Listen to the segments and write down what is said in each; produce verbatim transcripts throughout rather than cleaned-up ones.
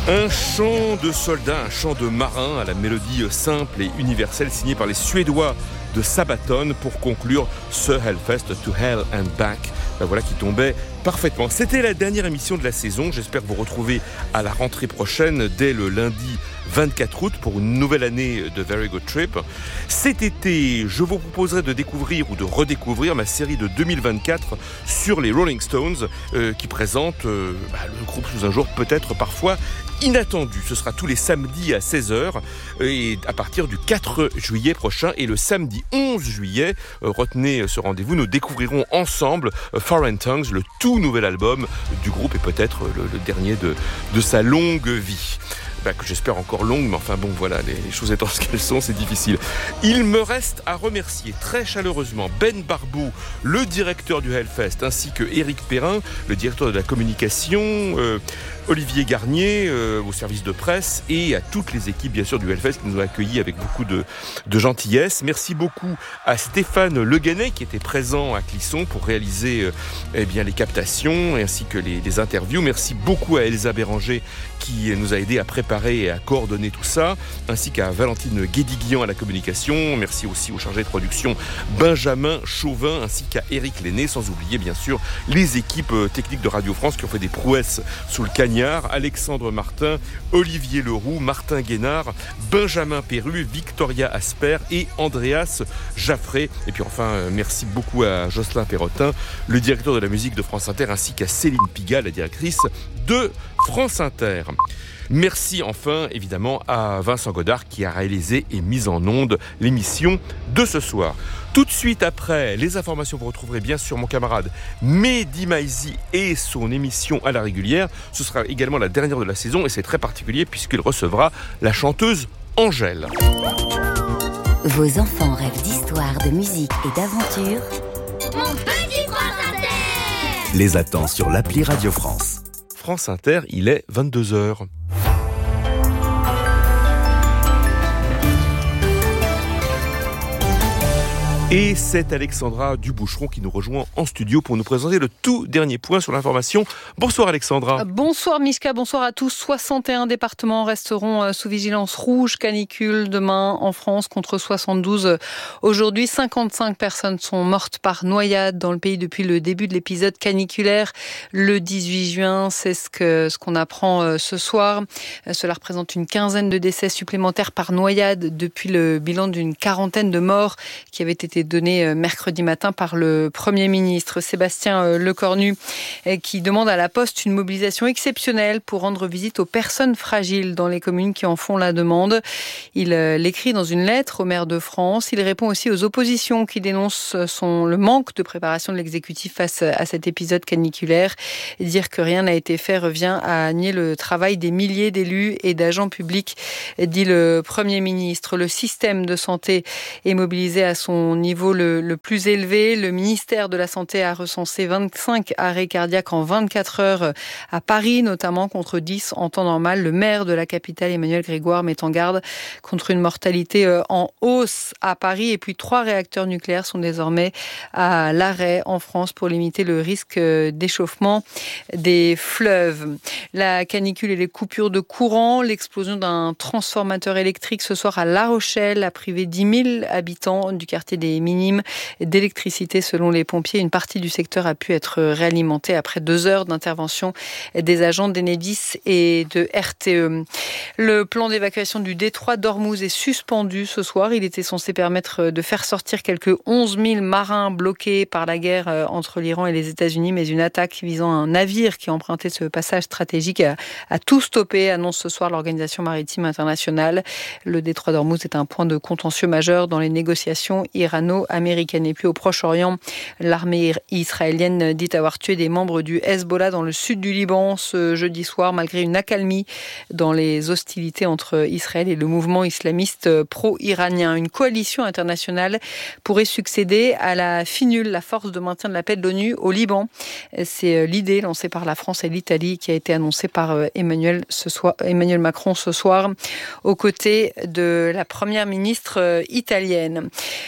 Un chant de soldat, un chant de marin à la mélodie simple et universelle signé par les Suédois de Sabaton pour conclure ce Hellfest To Hell and Back. Ben voilà qui tombait parfaitement. C'était la dernière émission de la saison. J'espère vous retrouver à la rentrée prochaine dès le lundi vingt-quatre août pour une nouvelle année de Very Good Trip. Cet été, je vous proposerai de découvrir ou de redécouvrir ma série de deux mille vingt-quatre sur les Rolling Stones euh, qui présente euh, bah, le groupe sous un jour peut-être parfois inattendu. Ce sera tous les samedis à seize heures et à partir du quatre juillet prochain et le samedi onze juillet, euh, retenez ce rendez-vous, nous découvrirons ensemble euh, Foreign Tongues, le tout nouvel album du groupe et peut-être le, le dernier de, de sa longue vie. Bah, que j'espère encore longue, mais enfin bon, voilà, les, les choses étant ce qu'elles sont, c'est difficile. Il me reste à remercier très chaleureusement Ben Barbou, le directeur du Hellfest, ainsi que Éric Perrin, le directeur de la communication, euh, Olivier Garnier, euh, au service de presse, et à toutes les équipes, bien sûr, du Hellfest qui nous ont accueillis avec beaucoup de, de gentillesse. Merci beaucoup à Stéphane Le Guenay, qui était présent à Clisson pour réaliser euh, eh bien, les captations, ainsi que les, les interviews. Merci beaucoup à Elsa Béranger, qui nous a aidés à préparer et à coordonner tout ça, ainsi qu'à Valentine Guédiguian à la communication. Merci aussi au chargé de production Benjamin Chauvin, ainsi qu'à Éric Lenné, sans oublier bien sûr les équipes techniques de Radio France qui ont fait des prouesses sous le cagnard, Alexandre Martin, Olivier Leroux, Martin Guénard, Benjamin Perru, Victoria Asper et Andreas Jaffré. Et puis enfin, merci beaucoup à Jocelyn Perrotin, le directeur de la musique de France Inter, ainsi qu'à Céline Pigalle, la directrice de France Inter. Merci enfin évidemment à Vincent Godard qui a réalisé et mis en onde l'émission de ce soir. Tout de suite après les informations, vous retrouverez bien sûr mon camarade Mehdi Maizi et son émission à la régulière. Ce sera également la dernière de la saison et c'est très particulier puisqu'il recevra la chanteuse Angèle. Vos enfants rêvent d'histoire, de musique et d'aventure. Mon petit France Inter les attend sur l'appli Radio France. France Inter, il est vingt-deux heures. Et c'est Alexandra Duboucheron qui nous rejoint en studio pour nous présenter le tout dernier point sur l'information. Bonsoir Alexandra. Bonsoir Mishka, bonsoir à tous. soixante et un départements resteront sous vigilance rouge canicule demain en France contre soixante-douze aujourd'hui. cinquante-cinq personnes sont mortes par noyade dans le pays depuis le début de l'épisode caniculaire le dix-huit juin. C'est ce, que, ce qu'on apprend ce soir. Cela représente une quinzaine de décès supplémentaires par noyade depuis le bilan d'une quarantaine de morts qui avait été donné mercredi matin par le Premier ministre Sébastien Lecornu, qui demande à la Poste une mobilisation exceptionnelle pour rendre visite aux personnes fragiles dans les communes qui en font la demande. Il l'écrit dans une lettre au maire de France. Il répond aussi aux oppositions qui dénoncent son, le manque de préparation de l'exécutif face à cet épisode caniculaire. Dire que rien n'a été fait revient à nier le travail des milliers d'élus et d'agents publics, dit le Premier ministre. Le système de santé est mobilisé à son niveau le, le plus élevé. Le ministère de la Santé a recensé vingt-cinq arrêts cardiaques en vingt-quatre heures à Paris, notamment contre dix en temps normal. Le maire de la capitale, Emmanuel Grégoire, met en garde contre une mortalité en hausse à Paris. Et puis trois réacteurs nucléaires sont désormais à l'arrêt en France pour limiter le risque d'échauffement des fleuves. La canicule et les coupures de courant, l'explosion d'un transformateur électrique ce soir à La Rochelle a privé dix mille habitants du quartier des Minimes d'électricité selon les pompiers. Une partie du secteur a pu être réalimentée après deux heures d'intervention des agents d'Enedis et de R T E. Le plan d'évacuation du détroit d'Ormuz est suspendu ce soir. Il était censé permettre de faire sortir quelques onze mille marins bloqués par la guerre entre l'Iran et les États-Unis, mais une attaque visant un navire qui empruntait ce passage stratégique a, a tout stoppé, annonce ce soir l'Organisation maritime internationale. Le détroit d'Ormuz est un point de contentieux majeur dans les négociations irano-américaine. Et puis au Proche-Orient, l'armée israélienne dit avoir tué des membres du Hezbollah dans le sud du Liban ce jeudi soir, malgré une accalmie dans les hostilités entre Israël et le mouvement islamiste pro-iranien. Une coalition internationale pourrait succéder à la FINUL, la force de maintien de la paix de l'ONU au Liban. C'est l'idée lancée par la France et l'Italie qui a été annoncée par Emmanuel, ce soir, Emmanuel Macron ce soir, aux côtés de la première ministre italienne. Le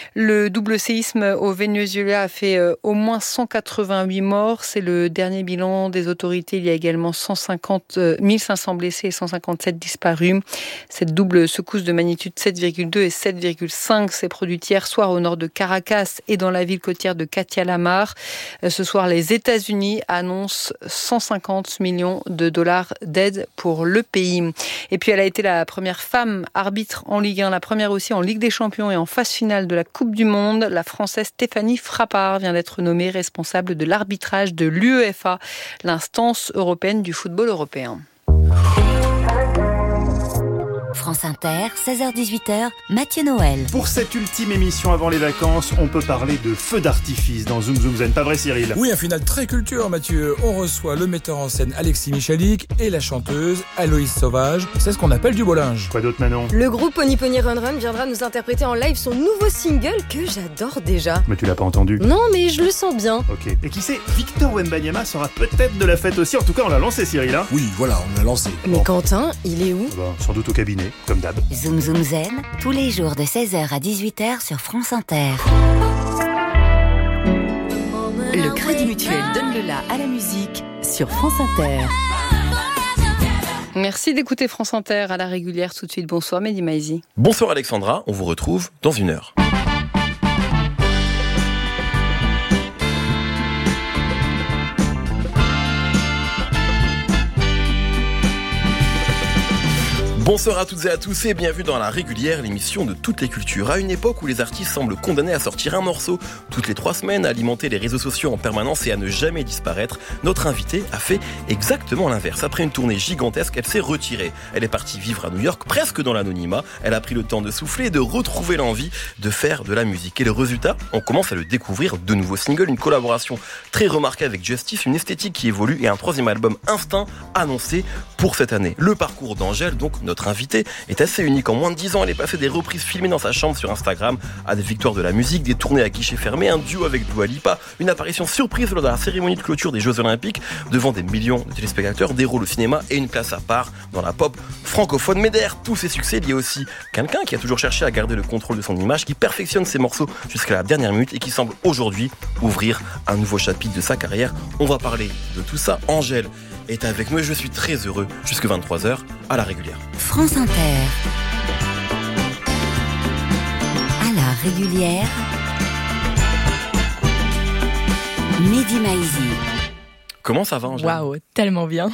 le double séisme au Venezuela a fait au moins cent quatre-vingt-huit morts. C'est le dernier bilan des autorités. Il y a également cent cinquante, mille cinq cents blessés et cent cinquante-sept disparus. Cette double secousse de magnitude sept virgule deux et sept virgule cinq s'est produite hier soir au nord de Caracas et dans la ville côtière de Catia-la-Mar. Ce soir, les États-Unis annoncent cent cinquante millions de dollars d'aide pour le pays. Et puis, elle a été la première femme arbitre en Ligue un, la première aussi en Ligue des Champions et en phase finale de la Coupe du Monde. La Française Stéphanie Frappart vient d'être nommée responsable de l'arbitrage de l'UEFA, l'instance européenne du football européen. France Inter, seize heures dix-huit heures, Mathieu Noël. Pour cette ultime émission avant les vacances, on peut parler de feux d'artifice dans Zoom Zoom Zen. Pas vrai, Cyril ? Oui, un final très culture, Mathieu. On reçoit le metteur en scène Alexis Michalik et la chanteuse Aloïse Sauvage. C'est ce qu'on appelle du beau linge. Quoi d'autre, Manon ? Le groupe Pony Pony Run Run viendra nous interpréter en live son nouveau single que j'adore déjà. Mais tu l'as pas entendu ? Non, mais je le sens bien. Ok. Et qui sait, Victor Wembanyama sera peut-être de la fête aussi. En tout cas, on l'a lancé, Cyril. Hein ? Oui, voilà, on l'a lancé. Mais bon. Quentin, il est où ? Bah, sans doute au cabinet, comme d'hab. Zoom Zoom Zen, tous les jours de seize heures à dix-huit heures sur France Inter. Le Crédit Mutuel donne le la à la musique sur France Inter. Merci d'écouter France Inter à la régulière. Tout de suite, bonsoir Mehdi Maizi. Bonsoir Alexandra, on vous retrouve dans une heure. Bonsoir à toutes et à tous et bienvenue dans La Régulière, l'émission de toutes les cultures. À une époque où les artistes semblent condamnés à sortir un morceau toutes les trois semaines, à alimenter les réseaux sociaux en permanence et à ne jamais disparaître, notre invitée a fait exactement l'inverse. Après une tournée gigantesque, elle s'est retirée. Elle est partie vivre à New York, presque dans l'anonymat. Elle a pris le temps de souffler et de retrouver l'envie de faire de la musique. Et le résultat, on commence à le découvrir. De nouveaux singles, une collaboration très remarquée avec Justice, une esthétique qui évolue et un troisième album Instinct annoncé pour cette année. Le parcours d'Angèle, donc notre Notre invitée est assez unique. En moins de dix ans, elle est passée des reprises filmées dans sa chambre sur Instagram à des victoires de la musique, des tournées à guichet fermé, un duo avec Dua Lipa, une apparition surprise lors de la cérémonie de clôture des Jeux Olympiques devant des millions de téléspectateurs, des rôles au cinéma et une place à part dans la pop francophone. Mais derrière tous ces succès, il y a aussi quelqu'un qui a toujours cherché à garder le contrôle de son image, qui perfectionne ses morceaux jusqu'à la dernière minute et qui semble aujourd'hui ouvrir un nouveau chapitre de sa carrière. On va parler de tout ça. Angèle est avec nous et je suis très heureux jusqu'à vingt-trois heures à la régulière. France Inter. À la régulière. Mehdi Maizi. Comment ça va, Angèle ? Waouh, tellement bien.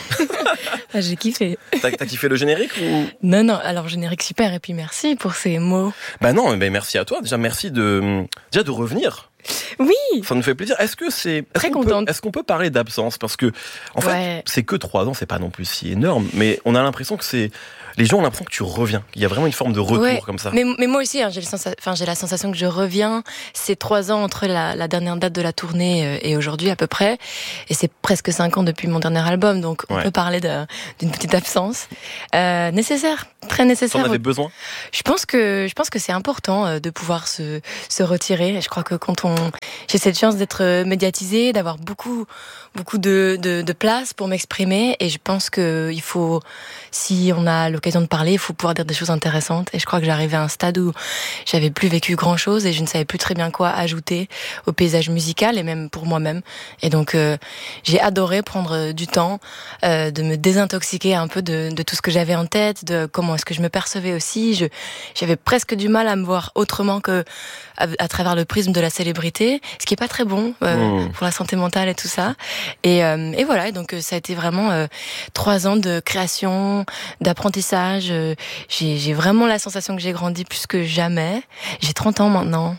J'ai kiffé. T'as, t'as kiffé le générique ou... Non, non, alors générique super et puis merci pour ces mots. Bah non, mais merci à toi. Déjà, merci de, déjà de revenir. Oui. Ça nous fait plaisir. Est-ce que c'est est-ce très qu'on contente. Peut, est-ce qu'on peut parler d'absence ? Parce que en fait, ouais. c'est que trois ans, c'est pas non plus si énorme, mais on a l'impression que c'est les gens ont l'impression que tu reviens. Il y a vraiment une forme de retour ouais. comme ça. Mais, mais moi aussi, hein, j'ai, le sensa- enfin, j'ai la sensation que je reviens. C'est trois ans entre la, la dernière date de la tournée et aujourd'hui à peu près, et c'est presque cinq ans depuis mon dernier album. Donc on ouais. peut parler de, d'une petite absence euh, nécessaire, très nécessaire. T'en avais besoin ? Je pense que je pense que c'est important de pouvoir se se retirer. Je crois que quand on j'ai cette chance d'être médiatisée, d'avoir beaucoup beaucoup de de, de place pour m'exprimer, et je pense que il faut, si on a l'occasion de parler, il faut pouvoir dire des choses intéressantes. Et je crois que j'arrivais à un stade où j'avais plus vécu grand chose et je ne savais plus très bien quoi ajouter au paysage musical et même pour moi-même. Et donc euh, j'ai adoré prendre du temps euh, de me désintoxiquer un peu de, de tout ce que j'avais en tête, de comment est-ce que je me percevais aussi. Je, j'avais presque du mal à me voir autrement que à, à travers le prisme de la célébrité, ce qui est pas très bon euh, mmh. pour la santé mentale et tout ça. Et, euh, et voilà, donc ça a été vraiment euh, trois ans de création, d'apprentissage. Euh, j'ai, j'ai vraiment la sensation que j'ai grandi plus que jamais. J'ai trente ans maintenant.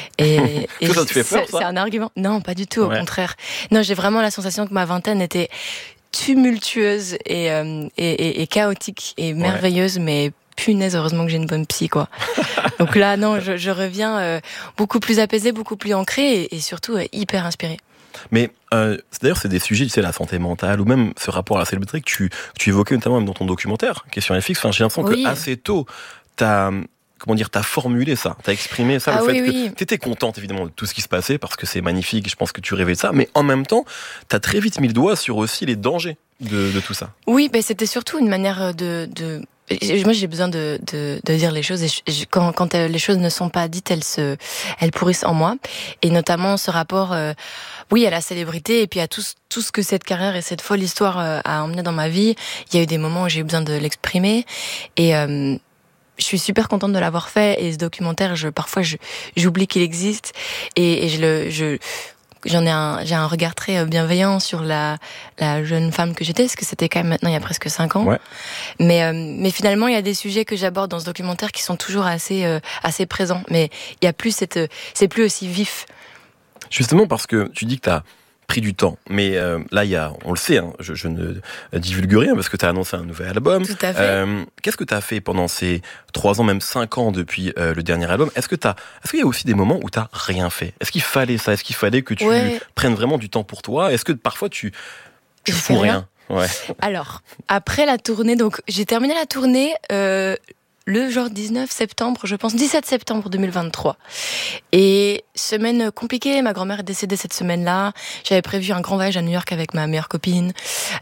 Et, et ça, ça te fait peur, c'est, ça ? c'est un argument. Non, pas du tout, au ouais. contraire. Non, j'ai vraiment la sensation que ma vingtaine était tumultueuse et, euh, et, et, et chaotique et merveilleuse, ouais. mais punaise, heureusement que j'ai une bonne psy, quoi. Donc là, non, je, je reviens euh, beaucoup plus apaisée, beaucoup plus ancrée et, et surtout euh, hyper inspirée. Mais euh, d'ailleurs, c'est des sujets, tu sais, la santé mentale ou même ce rapport à la célébrité que tu, que tu évoquais notamment même dans ton documentaire, Question F X. Enfin, j'ai l'impression oui. que assez tôt, t'as comment dire, t'as formulé ça, t'as exprimé ça, ah, le oui, fait oui. que t'étais contente évidemment de tout ce qui se passait parce que c'est magnifique. Je pense que tu rêvais de ça, mais en même temps, t'as très vite mis le doigt sur aussi les dangers de, de tout ça. Oui, ben c'était surtout une manière de, de moi, j'ai besoin de, de, de dire les choses. Et je, quand, quand les choses ne sont pas dites, elles se, elles pourrissent en moi. Et notamment ce rapport, euh, oui, à la célébrité et puis à tout, tout ce que cette carrière et cette folle histoire euh, a emmené dans ma vie. Il y a eu des moments où j'ai eu besoin de l'exprimer. Et euh, je suis super contente de l'avoir fait. Et ce documentaire, je, parfois, je, j'oublie qu'il existe. Et, et je le, je, J'en ai un, j'ai un regard très bienveillant sur la, la jeune femme que j'étais, parce que c'était quand même maintenant il y a presque cinq ans. Ouais. Mais, euh, mais finalement, il y a des sujets que j'aborde dans ce documentaire qui sont toujours assez, euh, assez présents. Mais il y a plus cette, c'est plus aussi vif. Justement parce que tu dis que t'as pris du temps, mais euh, là il y a, on le sait, hein, je, je ne divulgue rien parce que tu as annoncé un nouvel album. Tout à fait. Euh, qu'est-ce que tu as fait pendant ces trois ans, même cinq ans depuis euh, le dernier album? Est-ce que t'as, est-ce qu'il y a aussi des moments où tu n'as rien fait? Est-ce qu'il fallait ça? Est-ce qu'il fallait que tu ouais. prennes vraiment du temps pour toi? Est-ce que parfois tu, tu je fous rien, rien Ouais. Alors, après la tournée, donc j'ai terminé la tournée euh, le genre dix-neuf septembre, je pense, dix-sept septembre deux mille vingt-trois. Et semaine compliquée, ma grand-mère est décédée cette semaine-là. J'avais prévu un grand voyage à New York avec ma meilleure copine.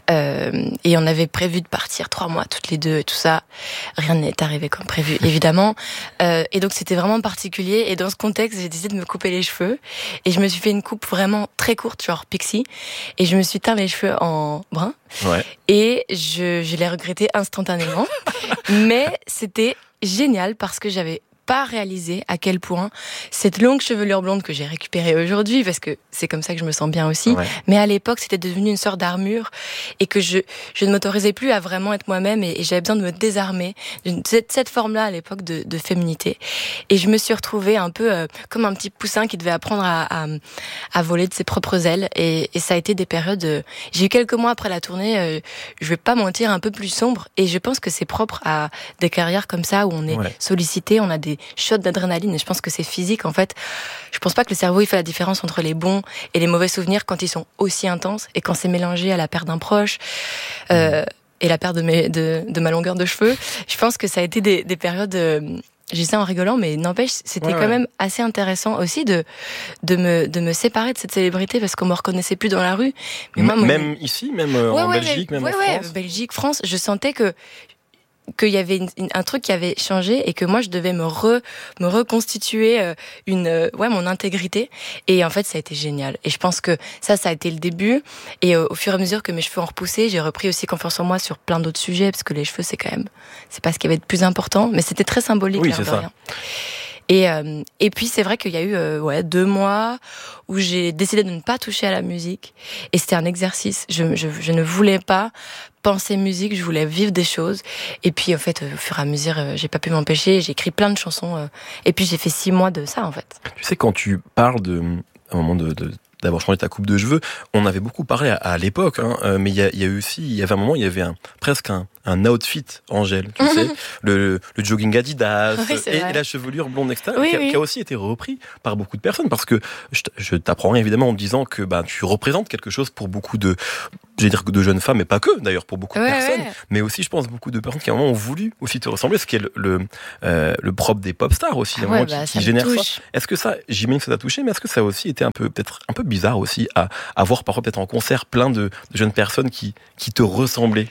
Euh, et on avait prévu de partir trois mois toutes les deux et tout ça. Rien n'est arrivé comme prévu, évidemment. Euh, et donc c'était vraiment particulier. Et dans ce contexte, j'ai décidé de me couper les cheveux. Et je me suis fait une coupe vraiment très courte, genre pixie. Et je me suis teint les cheveux en brun. Ouais. Et je, je l'ai regretté instantanément. Mais c'était génial parce que j'avais pas réalisé à quel point cette longue chevelure blonde que j'ai récupérée aujourd'hui, parce que c'est comme ça que je me sens bien aussi, ouais. mais à l'époque c'était devenu une sorte d'armure et que je, je ne m'autorisais plus à vraiment être moi-même et, et j'avais besoin de me désarmer de cette, cette forme-là à l'époque de, de féminité. Et je me suis retrouvée un peu euh, comme un petit poussin qui devait apprendre à, à, à voler de ses propres ailes et, et ça a été des périodes... Euh, j'ai eu quelques mois après la tournée, euh, je vais pas mentir, un peu plus sombre et je pense que c'est propre à des carrières comme ça où on est ouais. sollicité, on a des shots d'adrénaline et je pense que c'est physique en fait. Je pense pas que le cerveau il fait la différence entre les bons et les mauvais souvenirs quand ils sont aussi intenses et quand c'est mélangé à la perte d'un proche euh, et la perte de, mes, de, de ma longueur de cheveux. Je pense que ça a été des, des périodes... Euh, j'ai ça en rigolant, mais n'empêche, c'était ouais, quand ouais. même assez intéressant aussi de, de, me, de me séparer de cette célébrité parce qu'on me reconnaissait plus dans la rue. Mais moi, même moi, ici, même ouais, en ouais, Belgique, mais, même ouais, en ouais, France. Belgique, France, je sentais que qu'il y avait une, une, un truc qui avait changé et que moi je devais me re, me reconstituer euh, une euh, ouais mon intégrité et en fait ça a été génial et je pense que ça ça a été le début et euh, au fur et à mesure que mes cheveux ont repoussé j'ai repris aussi confiance en moi sur plein d'autres sujets parce que les cheveux c'est quand même c'est pas ce qui avait de plus important mais c'était très symbolique oui, l'air c'est de ça. rien. Et, euh, et puis c'est vrai qu'il y a eu euh, ouais, deux mois où j'ai décidé de ne pas toucher à la musique et c'était un exercice. Je, je, je ne voulais pas penser musique, je voulais vivre des choses. Et puis en fait, au fur et à mesure, euh, j'ai pas pu m'empêcher. J'ai écrit plein de chansons euh, et puis j'ai fait six mois de ça en fait. Tu sais quand tu parles de un moment de, de d'avoir changé ta coupe de cheveux, on avait beaucoup parlé à, à l'époque, hein, euh, mais il y a, y a eu aussi, il y avait un moment, il y avait un, presque un, un outfit Angèle, tu sais, le, le jogging Adidas oui, et, et la chevelure blonde, et cetera, oui, qui, a, oui. qui a aussi été repris par beaucoup de personnes, parce que je, je t'apprends rien évidemment en me disant que bah, tu représentes quelque chose pour beaucoup de, j'allais dire de jeunes femmes, mais pas que d'ailleurs, pour beaucoup ouais, de personnes, ouais. mais aussi je pense beaucoup de personnes qui à un moment ont voulu aussi te ressembler, ce qui est le, le, euh, le propre des pop stars aussi, ah un ouais, moment bah, qui, qui génère touche. ça. Est-ce que ça, j'imagine que ça t'a touché, mais est-ce que ça a aussi été un peu, peut-être un peu bizarre aussi à, à voir parfois peut-être en concert plein de, de jeunes personnes qui, qui te ressemblaient?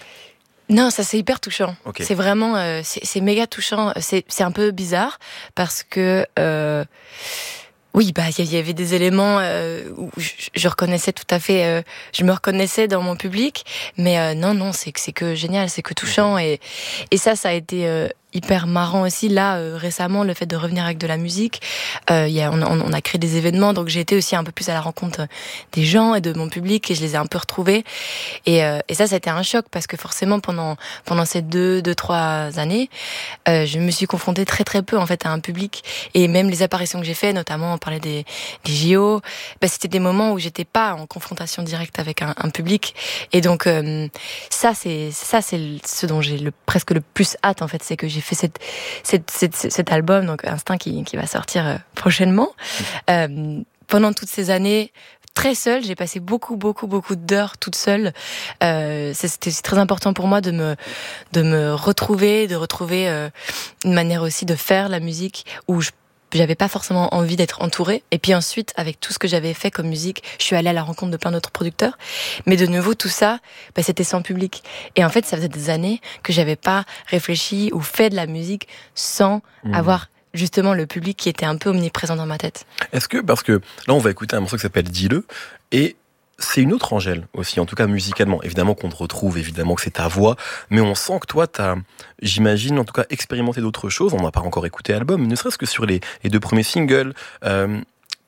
Non, ça c'est hyper touchant. Okay. C'est vraiment, euh, c'est, c'est méga touchant. C'est, c'est un peu bizarre parce que, euh, oui, bah il y avait des éléments euh, où je, je reconnaissais tout à fait, euh, je me reconnaissais dans mon public, mais euh, non, non, c'est que c'est que génial, c'est que touchant et et ça, ça a été euh, hyper marrant aussi là euh, récemment le fait de revenir avec de la musique. Euh, y a, on, on a créé des événements, donc j'ai été aussi un peu plus à la rencontre des gens et de mon public et je les ai un peu retrouvés. Et, euh, et ça, ça a été un choc parce que forcément pendant pendant ces deux deux trois années, euh, je me suis confrontée très très peu en fait à un public et même les apparitions que j'ai fait, notamment on parlait des, des J O, bah, c'était des moments où j'étais pas en confrontation directe avec un, un public et donc euh, ça c'est ça c'est ce dont j'ai le presque le plus hâte en fait, c'est que j'ai fait cette, cette, cette, cet album, donc Instinct, qui, qui va sortir euh, prochainement. Euh, pendant toutes ces années, très seule, j'ai passé beaucoup, beaucoup, beaucoup d'heures toute seule. Euh, c'était c'est très important pour moi de me, de me retrouver, de retrouver euh, une manière aussi de faire la musique où je j'avais pas forcément envie d'être entourée. Et puis ensuite, avec tout ce que j'avais fait comme musique, je suis allée à la rencontre de plein d'autres producteurs. Mais de nouveau, tout ça, bah, c'était sans public. Et en fait, ça faisait des années que j'avais pas réfléchi ou fait de la musique sans mmh. avoir justement le public qui était un peu omniprésent dans ma tête. Est-ce que, parce que là, on va écouter un morceau qui s'appelle Dis-le, et c'est une autre Angèle aussi, en tout cas musicalement. Évidemment qu'on te retrouve, évidemment que c'est ta voix, mais on sent que toi, t'as, j'imagine, en tout cas, expérimenté d'autres choses. On n'a pas encore écouté l'album, ne serait-ce que sur les, les deux premiers singles. Euh,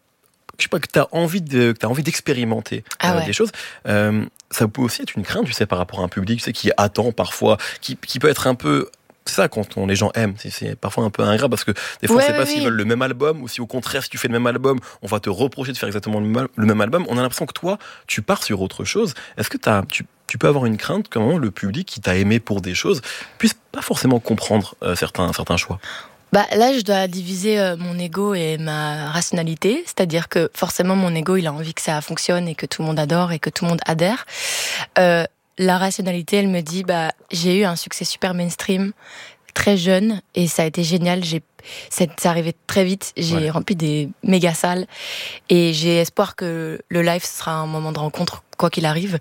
je sais pas, que t'as envie de, que t'as envie d'expérimenter ah euh, ouais. des choses. Euh, ça peut aussi être une crainte, tu sais, par rapport à un public, tu sais, qui attend parfois, qui, qui peut être un peu... C'est ça, quand on, les gens aiment, c'est, c'est parfois un peu ingrat parce que des fois ouais, on sait ouais, pas oui. s'ils veulent le même album ou si au contraire, si tu fais le même album, on va te reprocher de faire exactement le même, le même album. On a l'impression que toi, tu pars sur autre chose. Est-ce que t'as, tu, tu peux avoir une crainte comment le public qui t'a aimé pour des choses puisse pas forcément comprendre euh, certains, certains choix? Bah, là, je dois diviser euh, mon ego et ma rationalité. C'est-à-dire que forcément, mon ego, il a envie que ça fonctionne et que tout le monde adore et que tout le monde adhère. Euh, la rationalité, elle me dit, bah, j'ai eu un succès super mainstream, très jeune, et ça a été génial. J'ai, c'est, c'est arrivé très vite. J'ai ouais. rempli des méga salles, et j'ai espoir que le live ce sera un moment de rencontre, quoi qu'il arrive.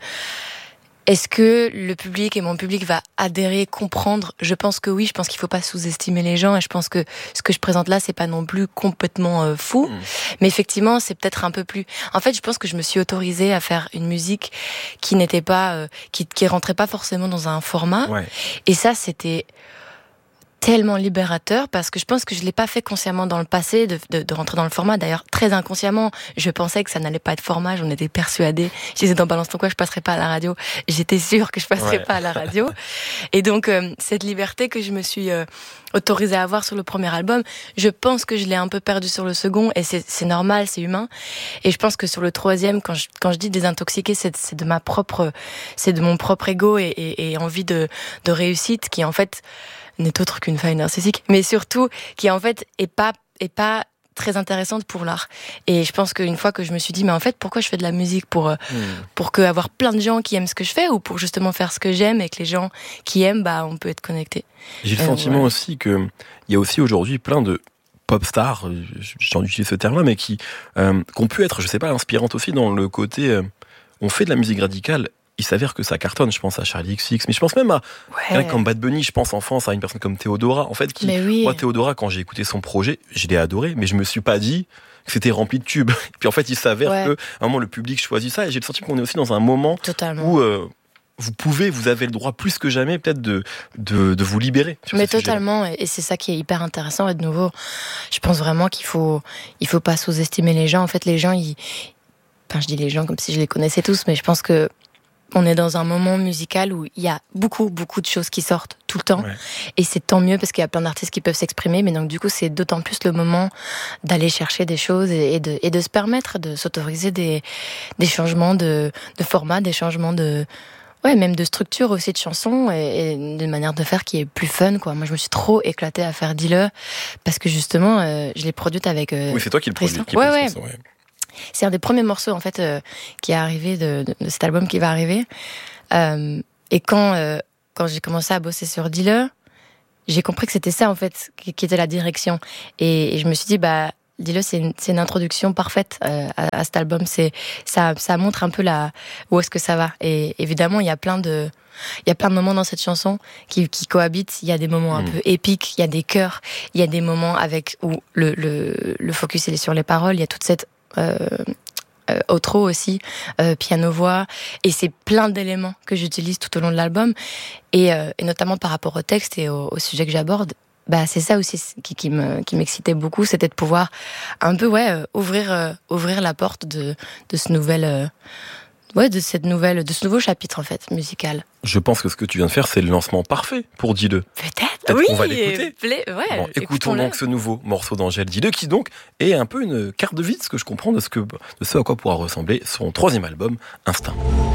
Est-ce que le public et mon public va adhérer, comprendre ? Je pense que oui. Je pense qu'il faut pas sous-estimer les gens, et je pense que ce que je présente là, c'est pas non plus complètement euh, fou. Mmh. Mais effectivement, c'est peut-être un peu plus. En fait, je pense que je me suis autorisée à faire une musique qui n'était pas, euh, qui, qui rentrait pas forcément dans un format. Ouais. Et ça, c'était tellement libérateur, parce que je pense que je l'ai pas fait consciemment dans le passé de, de, de rentrer dans le format. D'ailleurs, très inconsciemment, je pensais que ça n'allait pas être format, j'en étais persuadée. Je disais dans Balance ton quoi, je passerai pas à la radio. J'étais sûre que je passerais ouais. pas à la radio. Et donc, euh, cette liberté que je me suis euh, autorisée à avoir sur le premier album, je pense que je l'ai un peu perdue sur le second, et c'est, c'est normal, c'est humain. Et je pense que sur le troisième, quand je, quand je dis désintoxiquer, c'est, c'est de ma propre, c'est de mon propre ego et, et, et envie de, de réussite qui, en fait, n'est autre qu'une faille narcissique, mais surtout qui en fait est pas est pas très intéressante pour l'art. Et je pense qu'une fois que je me suis dit, mais en fait, pourquoi je fais de la musique pour mmh. pour que avoir plein de gens qui aiment ce que je fais, ou pour justement faire ce que j'aime et que les gens qui aiment, bah on peut être connectés. J'ai le euh, sentiment ouais. aussi que il y a aussi aujourd'hui plein de pop stars, j'ai envie d'utiliser ce terme-là, mais qui euh, qu'on pu être, je sais pas, inspirantes aussi dans le côté, euh, on fait de la musique radicale. Il s'avère que ça cartonne, je pense à Charlie X C X, mais je pense même à ouais. quelqu'un comme Bad Bunny, je pense en France à une personne comme Théodora, en fait, qui, oui. moi, Théodora, quand j'ai écouté son projet, je l'ai adoré, mais je me suis pas dit que c'était rempli de tubes. Et puis en fait, il s'avère ouais. que, à un moment, le public choisit ça, et j'ai le sentiment qu'on est aussi dans un moment Totalement. où euh, vous pouvez, vous avez le droit plus que jamais, peut-être, de, de, de vous libérer. Sur mais ce totalement, sujet-là. Et c'est ça qui est hyper intéressant, et de nouveau, je pense vraiment qu'il faut, il faut pas sous-estimer les gens. En fait, les gens, ils, enfin, je dis les gens comme si je les connaissais tous, mais je pense que on est dans un moment musical où il y a beaucoup, beaucoup de choses qui sortent tout le temps. Ouais. Et c'est tant mieux parce qu'il y a plein d'artistes qui peuvent s'exprimer. Mais donc, du coup, c'est d'autant plus le moment d'aller chercher des choses et de, et de se permettre de s'autoriser des, des changements de, de format, des changements de, ouais, même de structure aussi de chansons, et, et d'une manière de faire qui est plus fun, quoi. Moi, je me suis trop éclatée à faire Dis-le parce que justement, euh, je l'ai produite avec. Euh, oui, c'est toi qui le produis. Qui ouais, ouais. Son, ouais. C'est un des premiers morceaux en fait euh, qui est arrivé de, de, de cet album qui va arriver. Euh, et quand euh, quand j'ai commencé à bosser sur Dis-le, j'ai compris que c'était ça en fait qui, qui était la direction. Et, et je me suis dit bah Dis-le, c'est une, c'est une introduction parfaite euh, à, à cet album. C'est ça ça montre un peu la où est-ce que ça va. Et évidemment il y a plein de il y a plein de moments dans cette chanson qui, qui cohabitent. Il y a des moments un mmh. peu épiques, il y a des chœurs, il y a des moments avec où le le le focus il est sur les paroles. Il y a toute cette Euh, euh, outro aussi, euh, piano-voix, et c'est plein d'éléments que j'utilise tout au long de l'album, et, euh, et notamment par rapport au texte et au, au sujet que j'aborde. Bah c'est ça aussi qui, qui me qui m'excitait beaucoup, c'était de pouvoir un peu ouais euh, ouvrir euh, ouvrir la porte de de ce nouvel euh, ouais de cette nouvelle de ce nouveau chapitre en fait musical. Je pense que ce que tu viens de faire, c'est le lancement parfait pour Dis-le. Peut-être, Peut-être oui, qu'on va l'écouter. Play, ouais, bon, écoutons donc ce nouveau morceau d'Angèle Dis-le, qui donc est un peu une carte de visite, ce que je comprends de ce, que, de ce à quoi pourra ressembler son troisième album, Instinct.